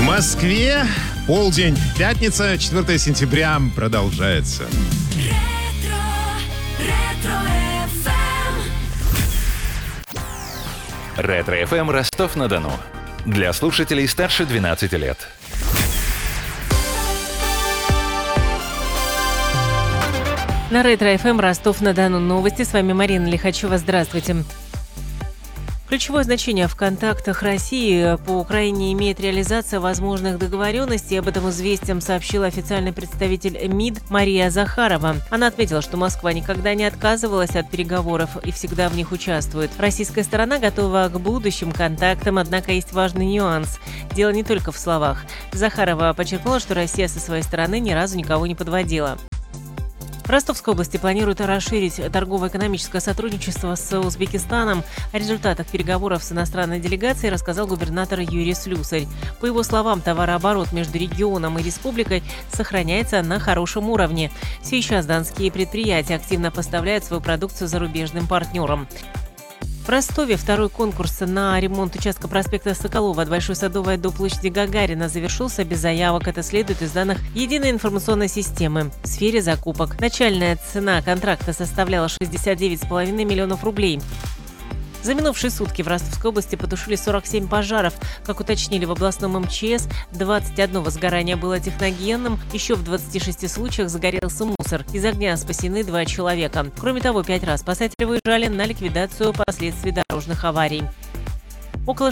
Москве полдень, пятница, 4 сентября продолжается. Ретро-ФМ Ростов-на-Дону. Для слушателей старше 12 лет. На Ретро-ФМ Ростов-на-Дону новости. С вами Марина Лихачева. Здравствуйте. Ключевое значение в контактах России по Украине имеет реализация возможных договоренностей. Об этом «Известиям» сообщила официальный представитель МИД Мария Захарова. Она отметила, что Москва никогда не отказывалась от переговоров и всегда в них участвует. Российская сторона готова к будущим контактам, однако есть важный нюанс. Дело не только в словах. Захарова подчеркнула, что Россия со своей стороны ни разу никого не подводила. В Ростовской области планируют расширить торгово-экономическое сотрудничество с Узбекистаном. О результатах переговоров с иностранной делегацией рассказал губернатор Юрий Слюсарь. По его словам, товарооборот между регионом и республикой сохраняется на хорошем уровне. Сейчас донские предприятия активно поставляют свою продукцию зарубежным партнерам. В Ростове второй конкурс на ремонт участка проспекта Соколова от Большой Садовой до площади Гагарина завершился без заявок. Это следует из данных единой информационной системы в сфере закупок. Начальная цена контракта составляла 69,5 миллионов рублей. За минувшие сутки в Ростовской области потушили 47 пожаров. Как уточнили в областном МЧС, 21 возгорание было техногенным, еще в 26 случаях загорелся мусор. Из огня спасены 2 человека. Кроме того, 5 раз спасатели выезжали на ликвидацию последствий дорожных аварий. Около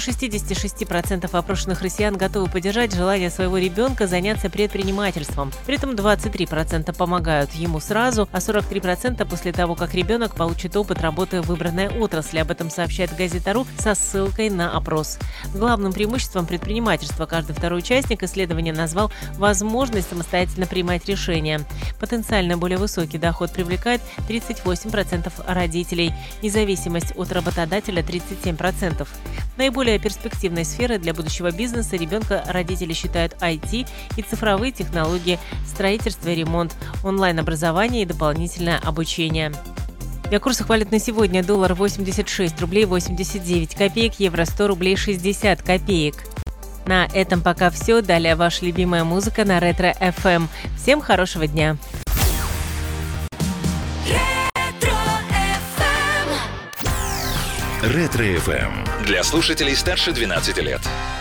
66% опрошенных россиян готовы поддержать желание своего ребенка заняться предпринимательством. При этом 23% помогают ему сразу, а 43% после того, как ребенок получит опыт работы в выбранной отрасли. Об этом сообщает газета.ру со ссылкой на опрос. Главным преимуществом предпринимательства каждый второй участник исследования назвал возможность самостоятельно принимать решения. Потенциально более высокий доход привлекает 38% родителей, независимость от работодателя 37%. Наиболее перспективной сферой для будущего бизнеса ребенка родители считают IT и цифровые технологии, строительство и ремонт, онлайн-образование и дополнительное обучение. Для курсов валют на сегодня: доллар 86 рублей 89 копеек, евро 100 рублей 60 копеек. На этом пока все. Далее ваша любимая музыка на Ретро-ФМ. Всем хорошего дня! Ретро-ФМ. Для слушателей старше 12 лет.